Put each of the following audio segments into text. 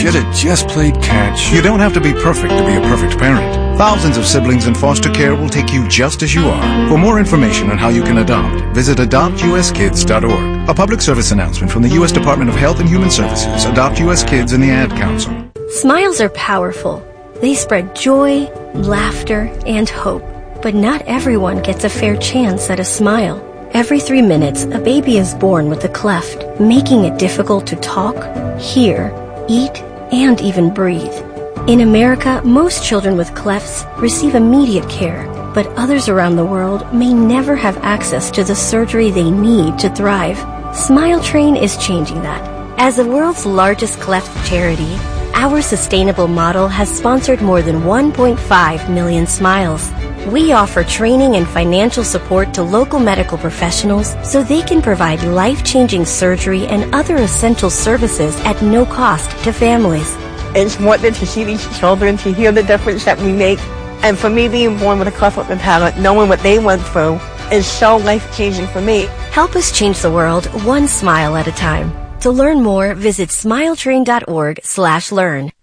Should have just played catch. You don't have to be perfect to be a perfect parent. Thousands of siblings in foster care will take you just as you are. For more information on how you can adopt, visit adoptuskids.org. A public service announcement from the U.S. Department of Health and Human Services, Adopt U.S. Kids, and the Ad Council. Smiles are powerful. They spread joy, laughter, and hope. But not everyone gets a fair chance at a smile. Every 3 minutes, a baby is born with a cleft, making it difficult to talk, hear, eat, and even breathe. In America, most children with clefts receive immediate care, but others around the world may never have access to the surgery they need to thrive. Smile Train is changing that. As the world's largest cleft charity, our sustainable model has sponsored more than 1.5 million smiles. We offer training and financial support to local medical professionals so they can provide life-changing surgery and other essential services at no cost to families. It's important to see these children, to hear the difference that we make. And for me, being born with a cleft lip and palate, knowing what they went through is so life-changing for me. Help us change the world one smile at a time. To learn more, visit smiletrain.org/learn.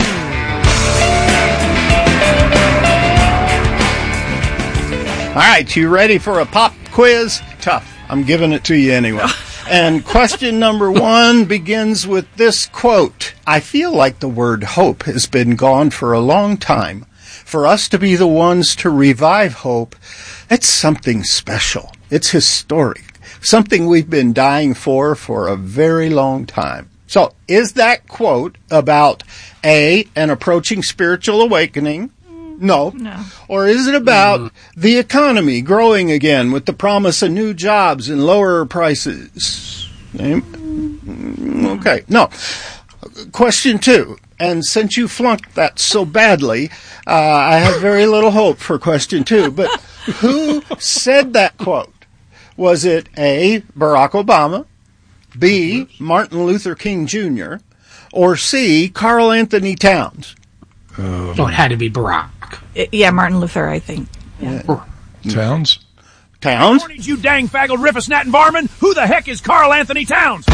All right, you ready for a pop quiz? Tough. I'm giving it to you anyway. And question number 1 begins with this quote. I feel like the word hope has been gone for a long time. For us to be the ones to revive hope, it's something special. It's historic. Something we've been dying for a very long time. So, is that quote about A, an approaching spiritual awakening? No. Or is it about the economy growing again with the promise of new jobs and lower prices? Okay. No. Question 2. And since you flunked that so badly, I have very little hope for question 2. But who said that quote? Was it A, Barack Obama, B, Martin Luther King Jr., or C, Carl Anthony Towns? It had to be Barack. Yeah, Martin Luther, I think. Yeah. Towns? Towns? Mornings, you dang faggot riffle-snatting varmin. Who the heck is Carl Anthony Towns?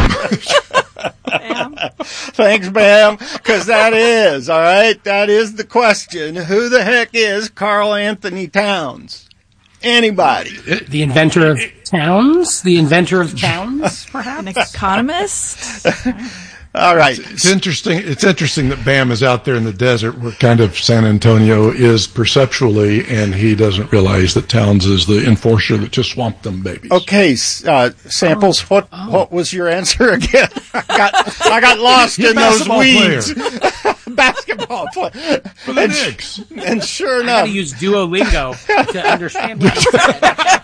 Thanks, Bam, because that is, all right, that is the question. Who the heck is Carl Anthony Towns? Anybody? The inventor of towns? The inventor of towns, perhaps? An economist? All right. It's interesting. It's interesting that Bam is out there in the desert where kind of San Antonio is perceptually, and he doesn't realize that Towns is the enforcer that just swamped them babies. Okay, Samples, what was your answer again? I got lost in those weeds. Basketball player. For the Knicks. And sure I enough. gotta use Duolingo to understand what you said.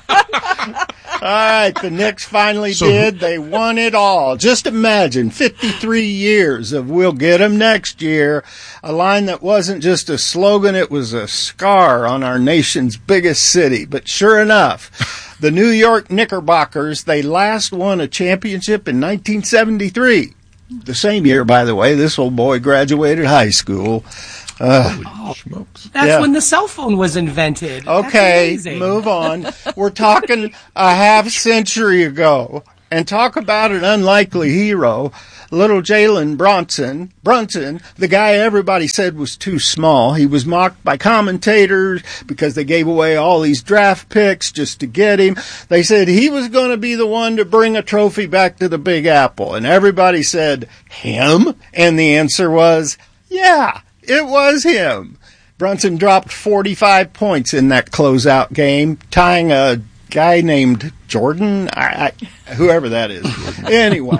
All right, the Knicks finally did. They won it all. Just imagine 53 years of "we'll get 'em next year," a line that wasn't just a slogan, it was a scar on our nation's biggest city. But sure enough, the New York Knickerbockers, they last won a championship in 1973. The same year, by the way, this old boy graduated high school. Smokes. That's when the cell phone was invented. Okay, move on. We're talking a half century ago. And talk about an unlikely hero. Little Jalen Brunson, the guy everybody said was too small. He was mocked by commentators because they gave away all these draft picks just to get him. They said he was going to be the one to bring a trophy back to the Big Apple. And everybody said, him? And the answer was, yeah, it was him. Brunson dropped 45 points in that closeout game, tying a guy named Jordan, whoever that is. Anyway.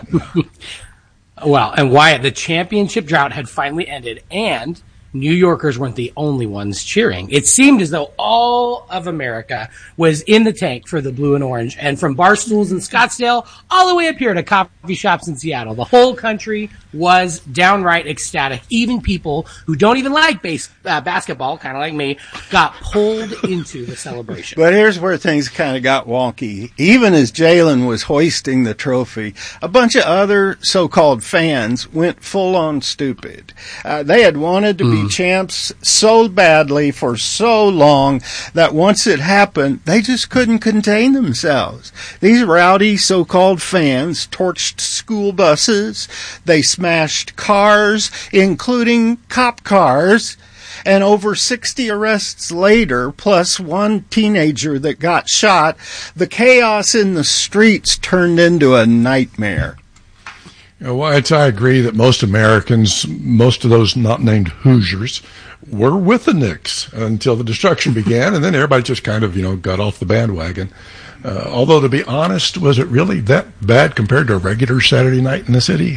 Well, and Wyatt, the championship drought had finally ended, and New Yorkers weren't the only ones cheering. It seemed as though all of America was in the tank for the blue and orange, and from bar stools in Scottsdale all the way up here to coffee shops in Seattle, the whole country was downright ecstatic. Even people who don't even like basketball, kind of like me, got pulled into the celebration. But here's where things kind of got wonky. Even as Jalen was hoisting the trophy, a bunch of other so-called fans went full-on stupid. They had wanted to be be champs so badly for so long that once it happened, they just couldn't contain themselves. These rowdy so-called fans torched school buses. They smashed cars, including cop cars. And over 60 arrests later, plus one teenager that got shot, the chaos in the streets turned into a nightmare. Well, I agree that most Americans, most of those not named Hoosiers, were with the Knicks until the destruction began, and then everybody just kind of, got off the bandwagon. Although, to be honest, was it really that bad compared to a regular Saturday night in the city?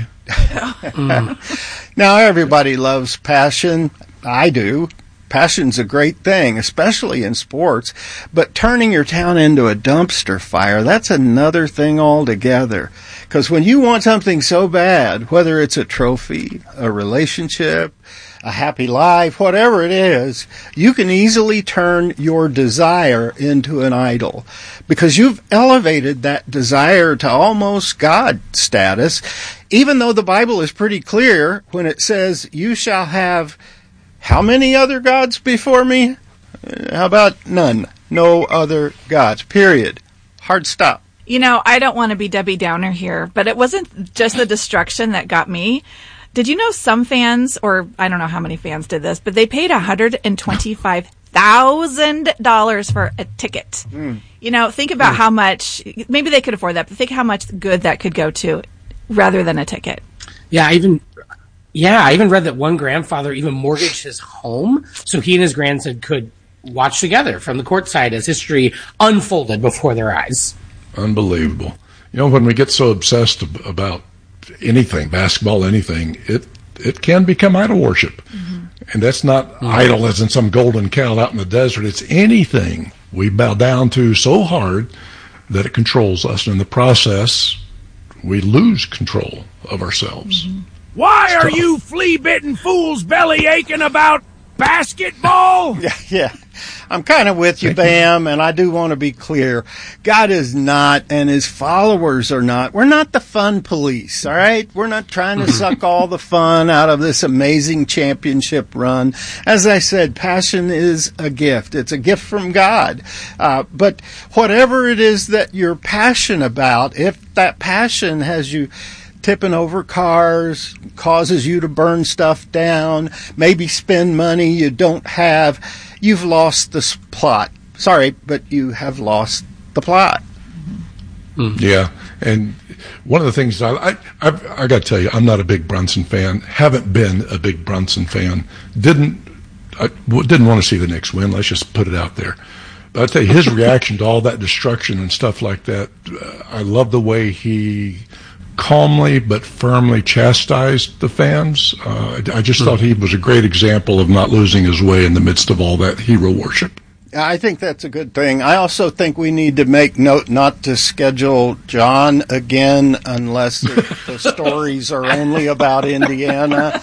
Now, everybody loves passion. I do. Passion's a great thing, especially in sports, but turning your town into a dumpster fire, that's another thing altogether. Because when you want something so bad, whether it's a trophy, a relationship, a happy life, whatever it is, you can easily turn your desire into an idol because you've elevated that desire to almost God status, even though the Bible is pretty clear when it says, you shall have how many other gods before me? How about none? No other gods, period. Hard stop. I don't want to be Debbie Downer here, but it wasn't just the destruction that got me. Did you know some fans, or I don't know how many fans did this, but they paid $125,000 for a ticket. Think about how much, maybe they could afford that, but think how much good that could go to rather than a ticket. Yeah, I even read that one grandfather even mortgaged his home so he and his grandson could watch together from the courtside as history unfolded before their eyes. Unbelievable. When we get so obsessed about anything, basketball, anything, it can become idol worship. And that's not idol as in some golden cow out in the desert. It's anything we bow down to so hard that it controls us. And in the process, we lose control of ourselves. Why are you flea-bitten fools belly aching about basketball? Yeah. I'm kind of with you, Bam, and I do want to be clear. God is not, and his followers are not. We're not the fun police, all right? We're not trying to suck all the fun out of this amazing championship run. As I said, passion is a gift. It's a gift from God. But whatever it is that you're passionate about, if that passion has you tipping over cars, causes you to burn stuff down, maybe spend money you don't have, you've lost the plot. Sorry, but you have lost the plot. Yeah, and one of the things I got to tell you, I'm not a big Brunson fan. Haven't been a big Brunson fan. Didn't want to see the Knicks win. Let's just put it out there. But I tell you, his reaction to all that destruction and stuff like that, I love the way he calmly but firmly chastised the fans. I just thought he was a great example of not losing his way in the midst of all that hero worship. I think that's a good thing. I also think we need to make note not to schedule John again unless the stories are only about Indiana.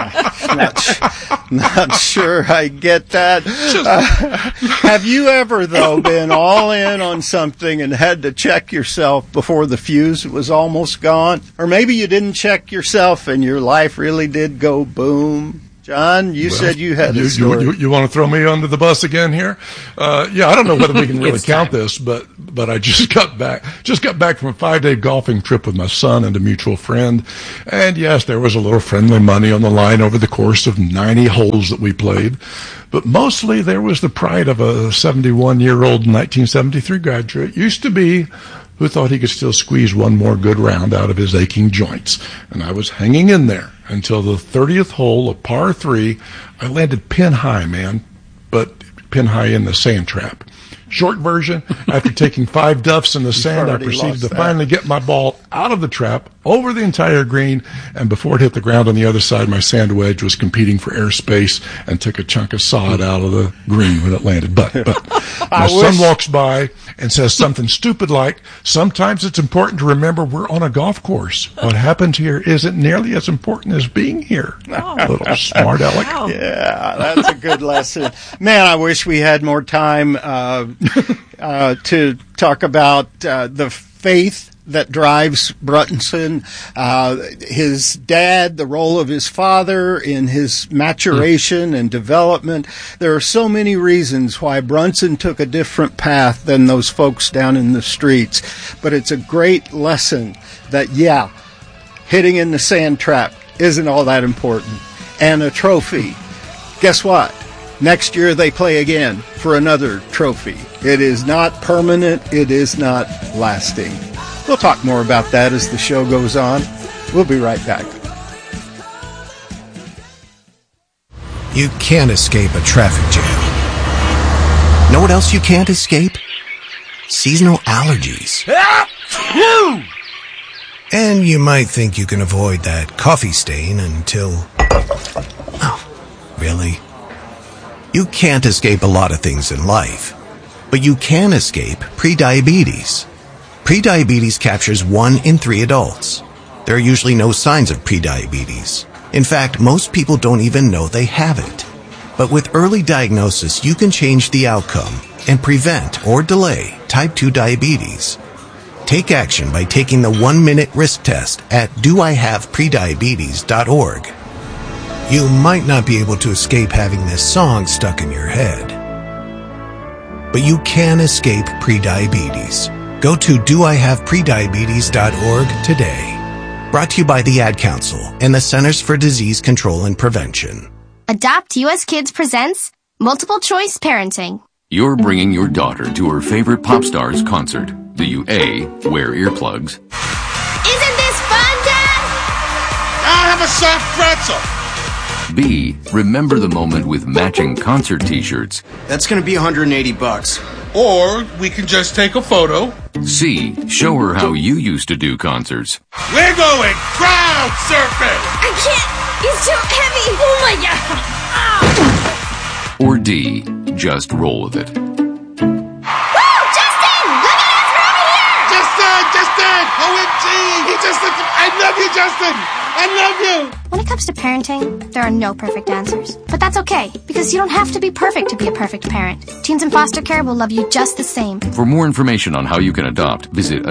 Not sure I get that. Have you ever, though, been all in on something and had to check yourself before the fuse was almost gone? Or maybe you didn't check yourself and your life really did go boom? John, you said you had a story. You want to throw me under the bus again here? Yeah, I don't know whether we can really count this, but I just got back from a 5-day golfing trip with my son and a mutual friend. And yes, there was a little friendly money on the line over the course of 90 holes that we played. But mostly there was the pride of a 71-year-old 1973 graduate, used to be, who thought he could still squeeze one more good round out of his aching joints. And I was hanging in there until the 30th hole, a par 3. I landed pin high, man, but pin high in the sand trap. Short version, after taking 5 duffs in the sand, I proceeded to finally get my ball out of the trap, over the entire green, and before it hit the ground on the other side, my sand wedge was competing for airspace and took a chunk of sod out of the green when it landed. But my son walks by and says something stupid like, sometimes it's important to remember we're on a golf course. What happened here isn't nearly as important as being here. Little smart aleck. Wow. Yeah, that's a good lesson. Man, I wish we had more time to talk about the faith that drives Brunson. His dad, the role of his father in his maturation and development. There are so many reasons why Brunson took a different path than those folks down in the streets. But it's a great lesson that, hitting in the sand trap isn't all that important. And a trophy. Guess what? Next year they play again for another trophy. It is not permanent. It is not lasting. We'll talk more about that as the show goes on. We'll be right back. You can't escape a traffic jam. Know what else you can't escape? Seasonal allergies. And you might think you can avoid that coffee stain until... Oh, really? You can't escape a lot of things in life, but you can escape prediabetes. Prediabetes captures 1 in 3 adults. There are usually no signs of prediabetes. In fact, most people don't even know they have it. But with early diagnosis, you can change the outcome and prevent or delay type 2 diabetes. Take action by taking the 1-minute risk test at doihaveprediabetes.org. You might not be able to escape having this song stuck in your head, but you can escape prediabetes. Go to doihaveprediabetes.org today. Brought to you by the Ad Council and the Centers for Disease Control and Prevention. Adopt US Kids presents Multiple Choice Parenting. You're bringing your daughter to her favorite pop star's concert. Do you A, wear earplugs? Isn't this fun, Dad? I'll have a soft pretzel. B, remember the moment with matching concert t-shirts. That's gonna be $180. Or we can just take a photo. C, show her how you used to do concerts. We're going crowd surfing. I can't. It's too heavy. Oh my God. Or D, just roll with it. OMG! I love you, Justin! I love you! When it comes to parenting, there are no perfect answers. But that's okay, because you don't have to be perfect to be a perfect parent. Teens in foster care will love you just the same. For more information on how you can adopt, visit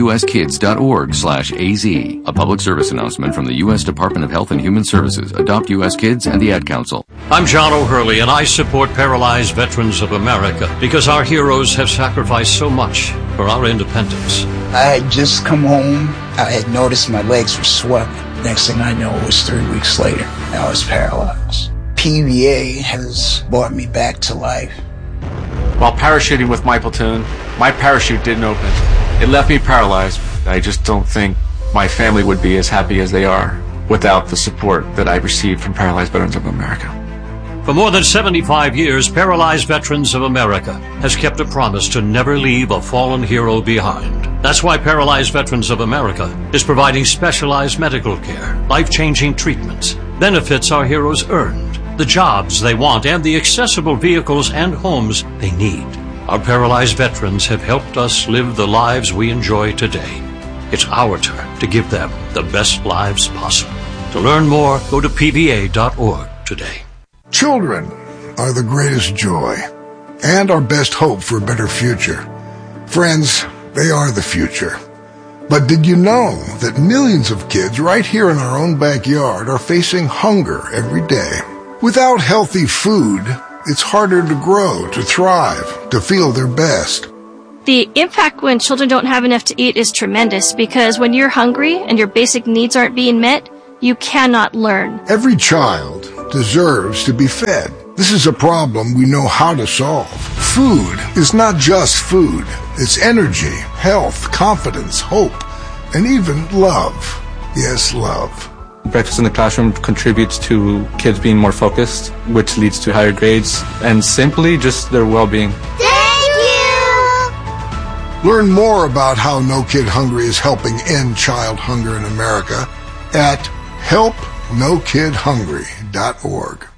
adoptuskids.org/AZ. A public service announcement from the U.S. Department of Health and Human Services, Adopt U.S. Kids, and the Ad Council. I'm John O'Hurley, and I support Paralyzed Veterans of America because our heroes have sacrificed so much for our independence. I had just come home. I had noticed my legs were swelling. Next thing I know, it was 3 weeks later. I was paralyzed. PVA has brought me back to life. While parachuting with my platoon, my parachute didn't open. It left me paralyzed. I just don't think my family would be as happy as they are without the support that I received from Paralyzed Veterans of America. For more than 75 years, Paralyzed Veterans of America has kept a promise to never leave a fallen hero behind. That's why Paralyzed Veterans of America is providing specialized medical care, life-changing treatments, benefits our heroes earned, the jobs they want, and the accessible vehicles and homes they need. Our paralyzed veterans have helped us live the lives we enjoy today. It's our turn to give them the best lives possible. To learn more, go to pva.org today. Children are the greatest joy and our best hope for a better future. Friends, they are the future. But did you know that millions of kids right here in our own backyard are facing hunger every day? Without healthy food, it's harder to grow, to thrive, to feel their best. The impact when children don't have enough to eat is tremendous because when you're hungry and your basic needs aren't being met, you cannot learn. Every child deserves to be fed. This is a problem we know how to solve. Food is not just food. It's energy, health, confidence, hope, and even love. Yes, love. Breakfast in the classroom contributes to kids being more focused, which leads to higher grades, and simply just their well-being. Thank you! Learn more about how No Kid Hungry is helping end child hunger in America at helpnokidhungry.org.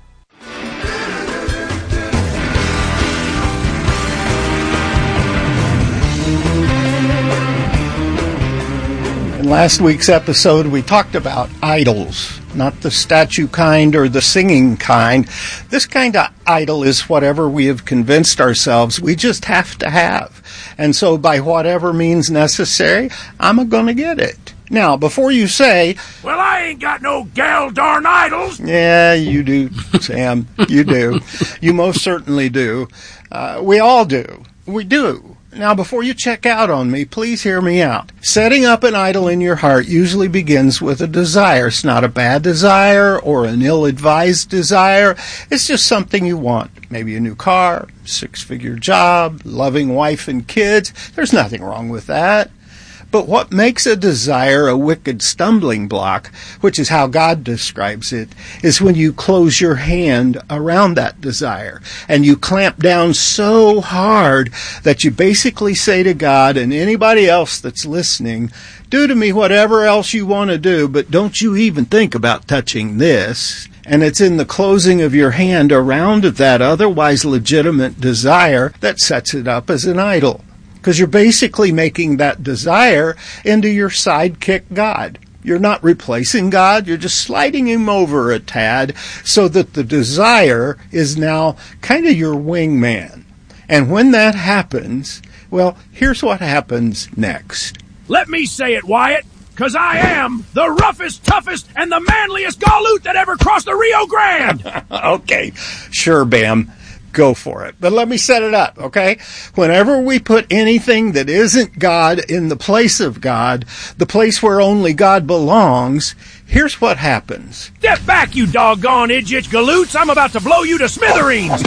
In last week's episode, we talked about idols. not the statue kind or the singing kind. This kind of idol is whatever we have convinced ourselves we just have to have. And so by whatever means necessary, I'm going to get it. Now, before you say, well, I ain't got no gal darn idols. Yeah, you do, Sam. You do. You most certainly do. We all do. We do. Now, before you check out on me, please hear me out. Setting up an idol in your heart usually begins with a desire. It's not a bad desire or an ill-advised desire. It's just something you want. Maybe a new car, six-figure job, loving wife and kids. There's nothing wrong with that. But what makes a desire a wicked stumbling block, which is how God describes it, is when you close your hand around that desire and you clamp down so hard that you basically say to God and anybody else that's listening, do to me whatever else you want to do, but don't you even think about touching this. And it's in the closing of your hand around that otherwise legitimate desire that sets it up as an idol. Because you're basically making that desire into your sidekick God. You're not replacing God, you're just sliding him over a tad so that the desire is now kind of your wingman. And when that happens, well, here's what happens next. Let me say it, Wyatt, because I am the roughest, toughest, and the manliest galoot that ever crossed the Rio Grande. Okay, sure, Bam. Go for it. But let me set it up, okay? Whenever we put anything that isn't God in the place of God, the place where only God belongs, here's what happens. Step back, you doggone idjit galoots. I'm about to blow you to smithereens.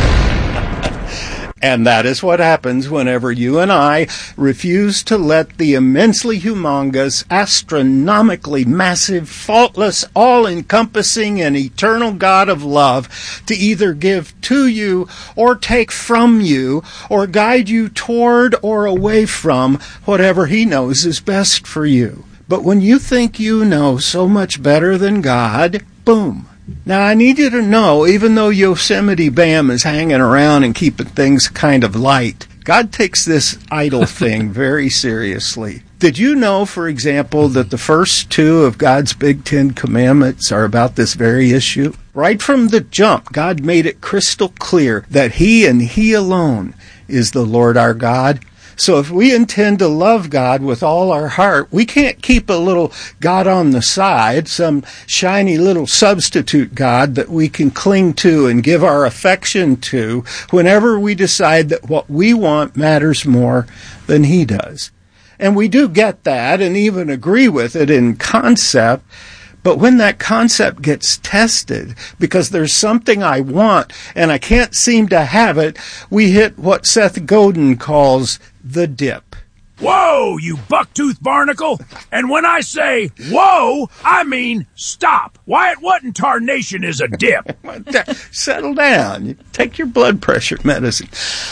And that is what happens whenever you and I refuse to let the immensely humongous, astronomically massive, faultless, all-encompassing, and eternal God of love to either give to you or take from you or guide you toward or away from whatever he knows is best for you. But when you think you know so much better than God, boom. Now, I need you to know, even though Yosemite Bam is hanging around and keeping things kind of light, God takes this idol thing very seriously. Did you know, for example, that the first two of God's big 10 commandments are about this very issue? Right from the jump, God made it crystal clear that he and he alone is the Lord our God. So if we intend to love God with all our heart, we can't keep a little God on the side, some shiny little substitute God that we can cling to and give our affection to whenever we decide that what we want matters more than he does. And we do get that and even agree with it in concept. But when that concept gets tested, because there's something I want and I can't seem to have it, we hit what Seth Godin calls the dip. Whoa, you bucktooth barnacle! And when I say whoa, I mean stop. Wyatt, what in tarnation is a dip? Settle down. Take your blood pressure medicine.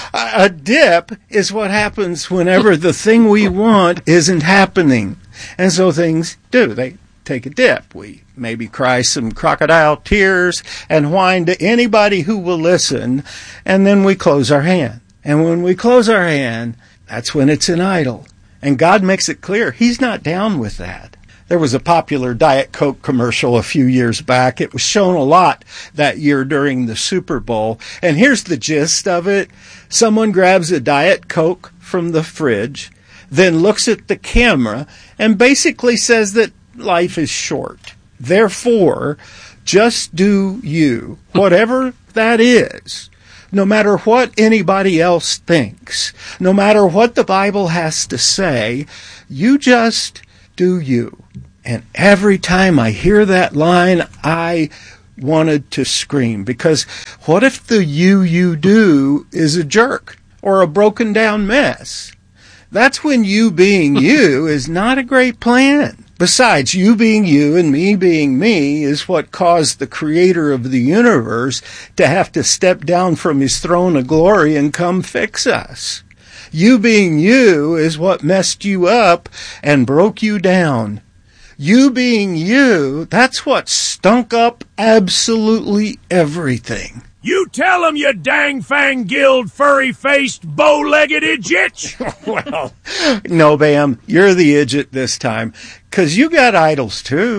A dip is what happens whenever the thing we want isn't happening. And so things do. They take a dip. We maybe cry some crocodile tears and whine to anybody who will listen, and then we close our hand. And when we close our hand, that's when it's an idol. And God makes it clear he's not down with that. There was a popular Diet Coke commercial a few years back. It was shown a lot that year during the Super Bowl. And here's the gist of it. Someone grabs a Diet Coke from the fridge, then looks at the camera and basically says that life is short. Therefore, just do you, whatever that is. No matter what anybody else thinks, no matter what the Bible has to say, you just do you. And every time I hear that line, I wanted to scream. Because what if the you do is a jerk or a broken down mess? That's when you being you is not a great plan. Besides, you being you and me being me is what caused the creator of the universe to have to step down from his throne of glory and come fix us. You being you is what messed you up and broke you down. You being you, that's what stunk up absolutely everything. You tell him, you dang-fang-gilled, furry-faced, bow-legged idjit! Well, no, Bam, you're the idjit this time, 'cause you got idols too.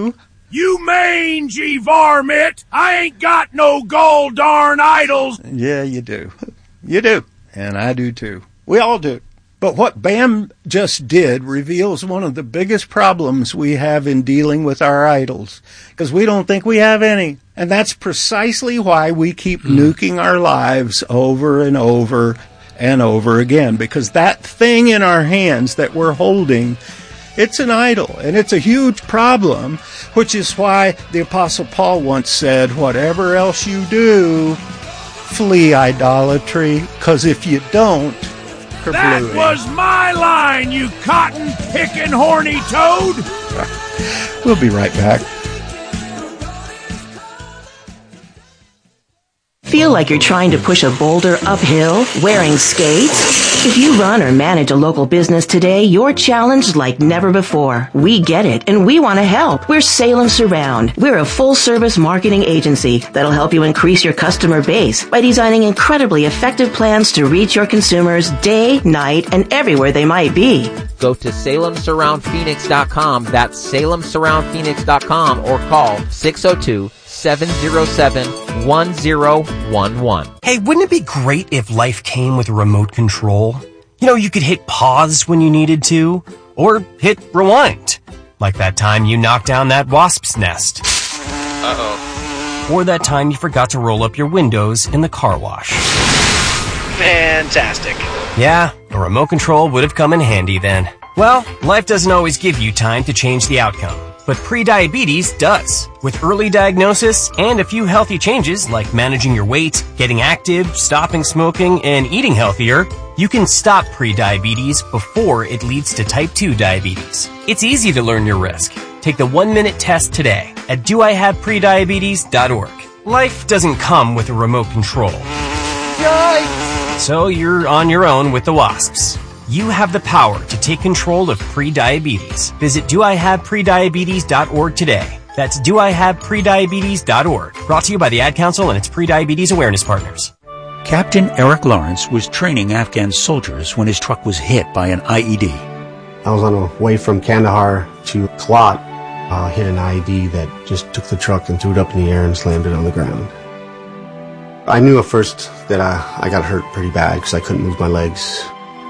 You mangy varmint! I ain't got no gall darn idols! Yeah, you do. You do. And I do too. We all do. But what Bam just did reveals one of the biggest problems we have in dealing with our idols, because we don't think we have any. And that's precisely why we keep nuking our lives over and over and over again, because that thing in our hands that we're holding, it's an idol, and it's a huge problem, which is why the Apostle Paul once said, whatever else you do, flee idolatry, because if you don't, that was my line, you cotton-picking horny toad! We'll be right back. Feel like you're trying to push a boulder uphill wearing skates? If you run or manage a local business today, you're challenged like never before. We get it, and we want to help. We're Salem Surround. We're a full-service marketing agency that'll help you increase your customer base by designing incredibly effective plans to reach your consumers day, night, and everywhere they might be. Go to SalemSurroundPhoenix.com. That's SalemSurroundPhoenix.com or call 602-707-1011. Hey, wouldn't it be great if life came with a remote control? You know, you could hit pause when you needed to, or hit rewind. Like that time you knocked down that wasp's nest. Uh-oh. Or that time you forgot to roll up your windows in the car wash. Fantastic. Yeah, a remote control would have come in handy then. Well, life doesn't always give you time to change the outcome, but prediabetes does. With early diagnosis and a few healthy changes like managing your weight, getting active, stopping smoking, and eating healthier, you can stop prediabetes before it leads to type 2 diabetes. It's easy to learn your risk. Take the 1-minute test today at doihaveprediabetes.org. Life doesn't come with a remote control. Yikes! So you're on your own with the wasps. You have the power to take control of prediabetes. Visit doihaveprediabetes.org today. That's doihaveprediabetes.org. Brought to you by the Ad Council and its prediabetes awareness partners. Captain Eric Lawrence was training Afghan soldiers when his truck was hit by an IED. I was on the way from Kandahar to Kalat, hit an IED that just took the truck and threw it up in the air and slammed it on the ground. I knew at first that I got hurt pretty bad because I couldn't move my legs.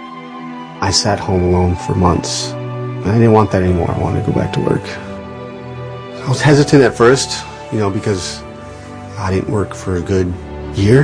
I sat home alone for months. I didn't want that anymore. I wanted to go back to work. I was hesitant at first, because I didn't work for a good year.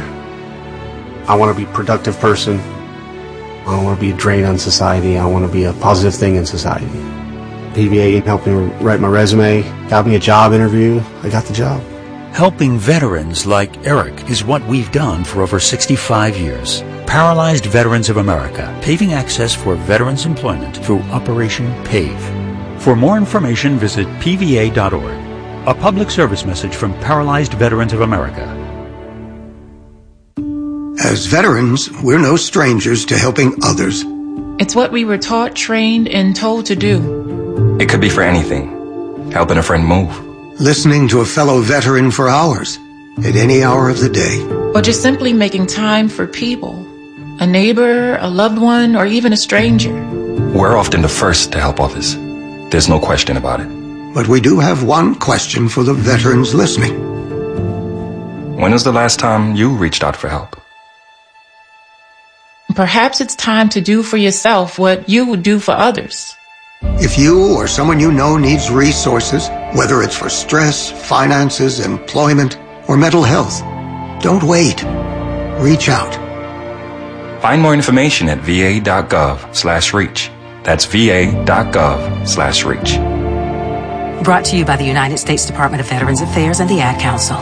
I want to be a productive person. I don't want to be a drain on society. I want to be a positive thing in society. PVA helped me write my resume, got me a job interview. I got the job. Helping veterans like Eric is what we've done for over 65 years. Paralyzed Veterans of America, paving access for veterans' employment through Operation PAVE. For more information, visit pva.org. A public service message from Paralyzed Veterans of America. As veterans, we're no strangers to helping others. It's what we were taught, trained, and told to do. It could be for anything. Helping a friend move. Listening to a fellow veteran for hours, at any hour of the day. Or just simply making time for people. A neighbor, a loved one, or even a stranger. We're often the first to help others. There's no question about it. But we do have one question for the veterans listening. When was the last time you reached out for help? Perhaps it's time to do for yourself what you would do for others. If you or someone you know needs resources, whether it's for stress, finances, employment, or mental health, don't wait. Reach out. Find more information at va.gov/reach. That's va.gov/reach. Brought to you by the United States Department of Veterans Affairs and the Ad Council.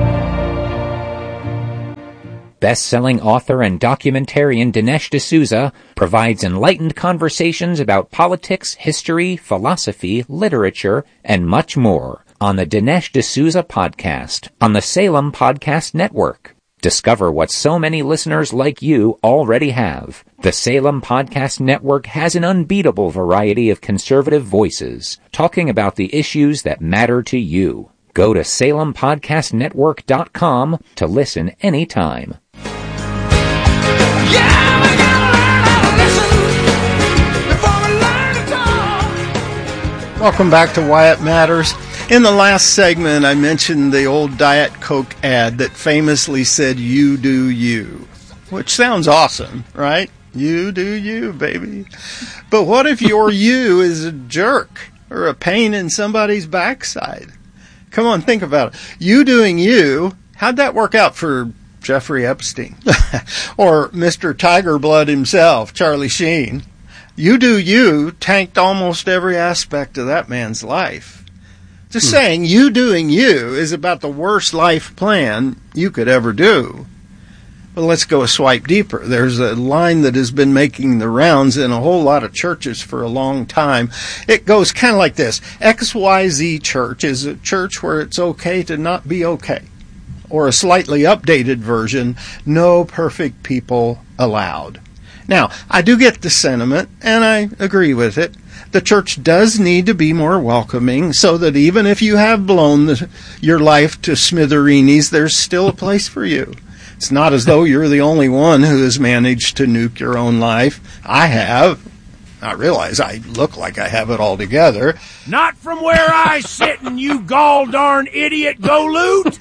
Best-selling author and documentarian Dinesh D'Souza provides enlightened conversations about politics, history, philosophy, literature, and much more on the Dinesh D'Souza podcast on the Salem Podcast Network. Discover what so many listeners like you already have. The Salem Podcast Network has an unbeatable variety of conservative voices talking about the issues that matter to you. Go to SalemPodcastNetwork.com to listen anytime. Welcome back to Why It Matters. In the last segment, I mentioned the old Diet Coke ad that famously said, "You do you," which sounds awesome, right? You do you, baby. But what if your you is a jerk or a pain in somebody's backside? Come on, think about it. You doing you, how'd that work out for Jeffrey Epstein? Or Mr. Tiger Blood himself, Charlie Sheen? You do you tanked almost every aspect of that man's life. Just saying, you doing you is about the worst life plan you could ever do. Well, let's go a swipe deeper. There's a line that has been making the rounds in a whole lot of churches for a long time. It goes kind of like this. XYZ Church is a church where it's okay to not be okay. Or a slightly updated version, no perfect people allowed. Now, I do get the sentiment, and I agree with it. The church does need to be more welcoming so that even if you have blown your life to smithereens, there's still a place for you. It's not as though you're the only one who has managed to nuke your own life. I have. I realize I look like I have it all together. Not from where I sit and you gall darn idiot go loot.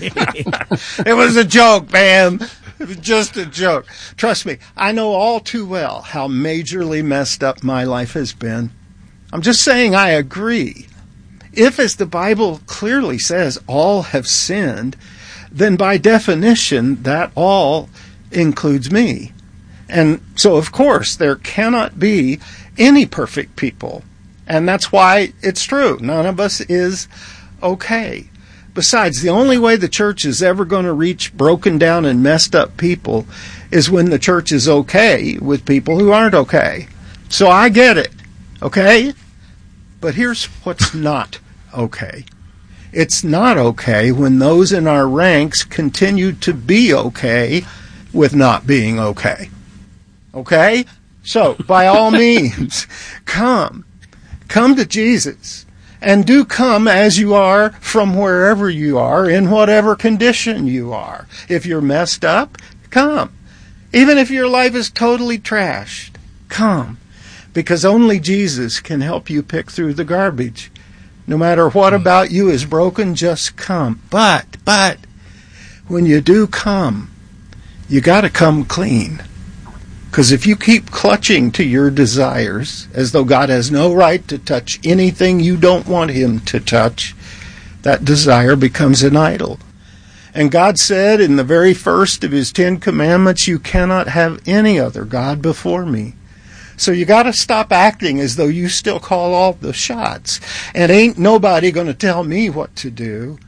It was a joke, man. It was just a joke. Trust me, I know all too well how majorly messed up my life has been. I'm just saying I agree. If, as the Bible clearly says, all have sinned, then by definition, that all includes me. And so, of course, there cannot be any perfect people. And that's why it's true. None of us is okay. Besides, the only way the church is ever going to reach broken down and messed up people is when the church is okay with people who aren't okay. So I get it, okay? But here's what's not okay. It's not okay when those in our ranks continue to be okay with not being okay. Okay? So, by all means, come to Jesus. And do come as you are from wherever you are, in whatever condition you are. If you're messed up, come. Even if your life is totally trashed, come. Because only Jesus can help you pick through the garbage. No matter what about you is broken, just come. But, when you do come, you got to come clean. Because if you keep clutching to your desires as though God has no right to touch anything you don't want him to touch, that desire becomes an idol. And God said in the very first of his 10 commandments, you cannot have any other God before me. So you got to stop acting as though you still call all the shots. And ain't nobody going to tell me what to do.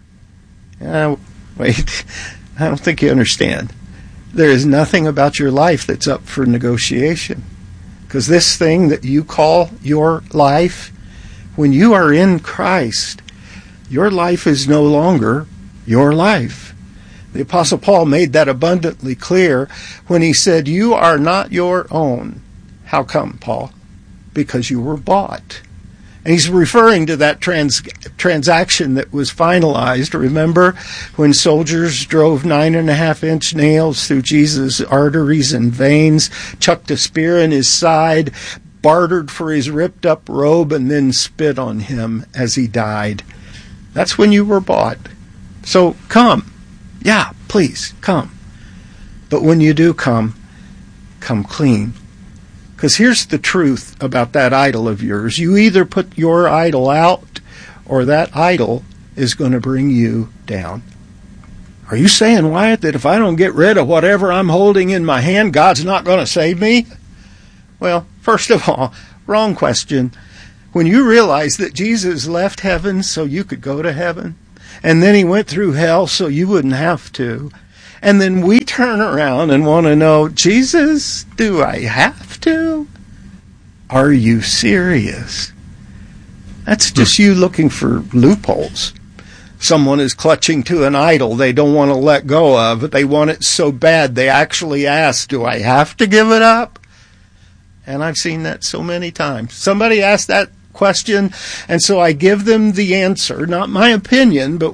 Wait, I don't think you understand. There is nothing about your life that's up for negotiation. Because this thing that you call your life, when you are in Christ, your life is no longer your life. The Apostle Paul made that abundantly clear when he said, you are not your own. How come, Paul? Because you were bought. And he's referring to that transaction that was finalized. Remember when soldiers drove 9.5-inch nails through Jesus' arteries and veins, chucked a spear in his side, bartered for his ripped up robe, and then spit on him as he died. That's when you were bought. So come. Yeah, please, come. But when you do come clean. Because here's the truth about that idol of yours. You either put your idol out, or that idol is going to bring you down. Are you saying, Wyatt, that if I don't get rid of whatever I'm holding in my hand, God's not going to save me? Well, first of all, wrong question. When you realize that Jesus left heaven so you could go to heaven, and then he went through hell so you wouldn't have to, and then we turn around and want to know, Jesus, do I have to? Are you serious? That's just you looking for loopholes. Someone is clutching to an idol they don't want to let go of, but they want it so bad they actually ask, do I have to give it up? And I've seen that so many times. Somebody asked that question, and so I give them the answer, not my opinion, but